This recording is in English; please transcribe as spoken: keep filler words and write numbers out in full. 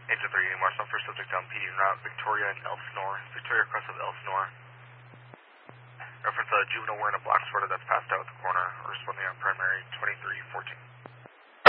Agent three, Marshall, first subject on P D route, Victoria and Elsinore. Victoria across of Elsinore. Reference a juvenile wearing a black sweater that's passed out at the corner, responding on primary twenty-three fourteen.